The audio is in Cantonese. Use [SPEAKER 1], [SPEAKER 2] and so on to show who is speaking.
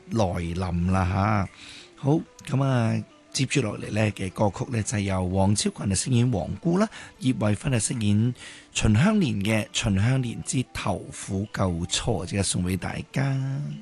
[SPEAKER 1] 來臨啦吓。好，咁啊，接住落嚟呢嘅歌曲呢，就係由黃超群啊飾演黃姑啦，葉慧芬啊飾演秦香蓮嘅《秦香蓮之投虎救雛》，即係送俾大家。